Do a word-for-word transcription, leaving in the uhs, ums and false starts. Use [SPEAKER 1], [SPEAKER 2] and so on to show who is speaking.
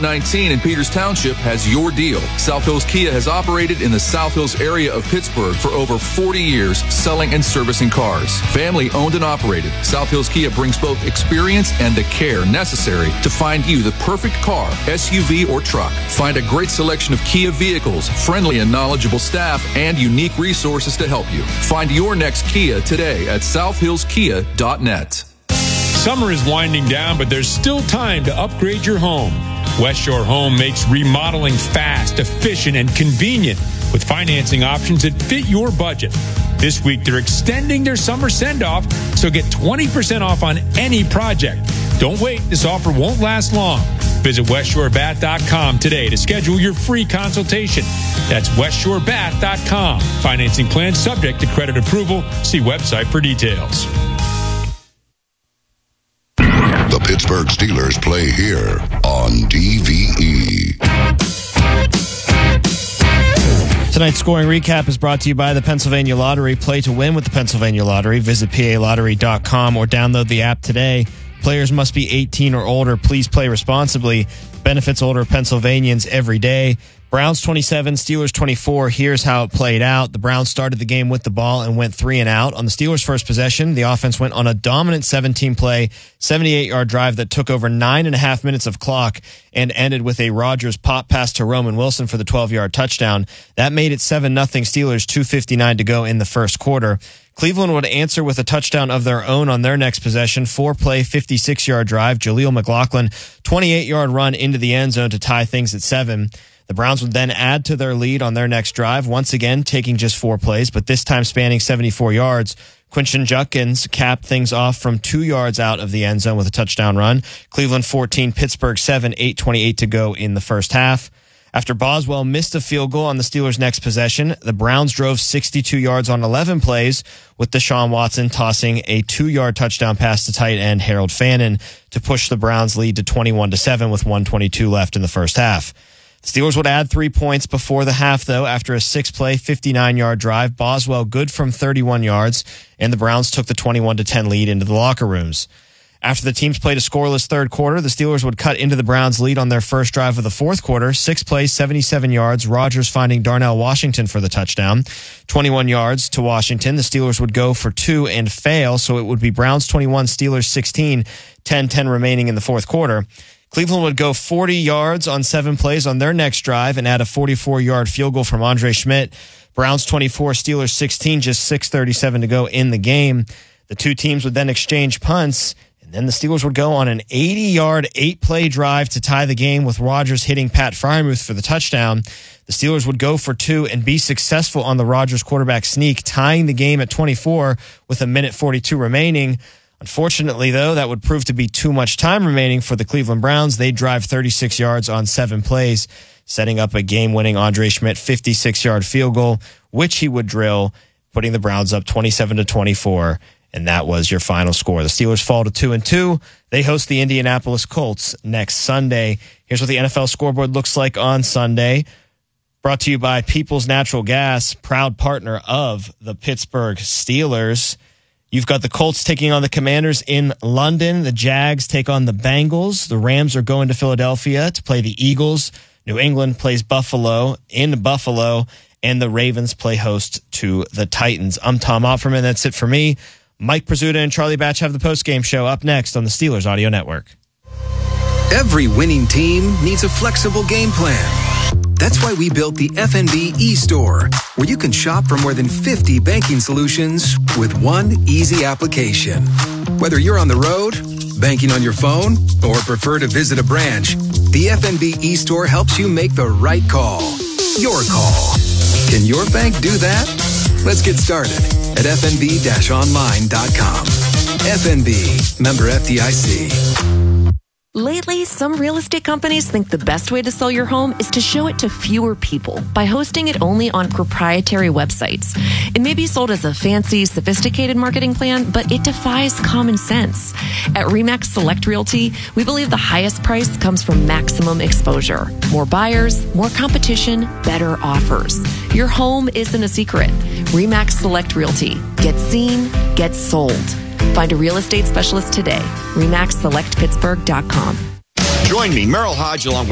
[SPEAKER 1] nineteen in Peters Township has your deal. South Hills Kia has operated in the South Hills area of Pittsburgh for over forty years, selling and servicing cars. Family owned and operated, South Hills Kia brings both experience and the care necessary to find you the perfect car, S U V or truck. Find a great selection of Kia vehicles, friendly and knowledgeable staff, and unique resources to help you. Find your next Kia today at south hills kia dot net.
[SPEAKER 2] Summer is winding down, but there's still time to upgrade your home. West Shore Home makes remodeling fast, efficient, and convenient with financing options that fit your budget. This week, they're extending their summer send-off, so get twenty percent off on any project. Don't wait. This offer won't last long. Visit west shore bat dot com today to schedule your free consultation. That's west shore bat dot com. Financing plan subject to credit approval. See website for details.
[SPEAKER 3] The Pittsburgh Steelers play here on D V E.
[SPEAKER 4] Tonight's scoring recap is brought to you by the Pennsylvania Lottery. Play to win with the Pennsylvania Lottery. Visit P A lottery dot com or download the app today. Players must be eighteen or older. Please play responsibly. Benefits older Pennsylvanians every day. Browns twenty-seven, Steelers twenty-four. Here's how it played out. The Browns started the game with the ball and went three and out. On the Steelers' first possession, the offense went on a dominant seventeen-play, seventy-eight-yard drive that took over nine and a half minutes of clock and ended with a Rodgers pop pass to Roman Wilson for the twelve-yard touchdown. That made it seven nothing Steelers, two fifty-nine to go in the first quarter. Cleveland would answer with a touchdown of their own on their next possession. Four-play, fifty-six-yard drive. Jaleel McLaughlin, twenty-eight-yard run into the end zone to tie things at seven. The Browns would then add to their lead on their next drive, once again taking just four plays, but this time spanning seventy-four yards. Quinton Judkins capped things off from two yards out of the end zone with a touchdown run. Cleveland fourteen, Pittsburgh seven, eight twenty-eight to go in the first half. After Boswell missed a field goal on the Steelers' next possession, the Browns drove sixty-two yards on eleven plays, with Deshaun Watson tossing a two-yard touchdown pass to tight end Harold Fannin to push the Browns' lead to twenty-one to seven with one twenty-two left in the first half. The Steelers would add three points before the half, though, after a six-play, fifty-nine-yard drive. Boswell good from thirty-one yards, and the Browns took the twenty-one to ten lead into the locker rooms. After the teams played a scoreless third quarter, the Steelers would cut into the Browns' lead on their first drive of the fourth quarter. Six plays, seventy-seven yards. Rodgers finding Darnell Washington for the touchdown. twenty-one yards to Washington. The Steelers would go for two and fail, so it would be Browns twenty-one, Steelers sixteen, ten ten remaining in the fourth quarter. Cleveland would go forty yards on seven plays on their next drive and add a forty-four-yard field goal from Andre Schmidt. Browns twenty-four, Steelers sixteen, just six thirty-seven to go in the game. The two teams would then exchange punts, and then the Steelers would go on an eighty-yard, eight-play drive to tie the game with Rodgers hitting Pat Freiermuth for the touchdown. The Steelers would go for two and be successful on the Rodgers quarterback sneak, tying the game at twenty-four with a minute forty-two remaining. Unfortunately, though, that would prove to be too much time remaining for the Cleveland Browns. They drive thirty-six yards on seven plays, setting up a game-winning Andre Schmidt fifty-six-yard field goal, which he would drill, putting the Browns up twenty-seven to twenty-four, and that was your final score. The Steelers fall to two and two. They host the Indianapolis Colts next Sunday. Here's what the N F L scoreboard looks like on Sunday. Brought to you by Peoples Natural Gas, proud partner of the Pittsburgh Steelers. You've got the Colts taking on the Commanders in London. The Jags take on the Bengals. The Rams are going to Philadelphia to play the Eagles. New England plays Buffalo in Buffalo. And the Ravens play host to the Titans. I'm Tom Offerman. That's it for me. Mike Prisuta and Charlie Batch have the postgame show up next on the Steelers Audio Network.
[SPEAKER 5] Every winning team needs a flexible game plan. That's why we built the F N B e-store, where you can shop for more than fifty banking solutions with one easy application. Whether you're on the road, banking on your phone, or prefer to visit a branch, the F N B e-store helps you make the right call. Your call. Can your bank do that? Let's get started at f n b dash online dot com. F N B, member F D I C.
[SPEAKER 6] Lately, some real estate companies think the best way to sell your home is to show it to fewer people by hosting it only on proprietary websites. It may be sold as a fancy, sophisticated marketing plan, but it defies common sense. At RE/MAX Select Realty, we believe the highest price comes from maximum exposure. More buyers, more competition, better offers. Your home isn't a secret. RE/MAX Select Realty. Get seen, get sold. Find a real estate specialist today. RE/MAX Select Pittsburgh dot com.
[SPEAKER 7] Join me, Merrill Hodge, along with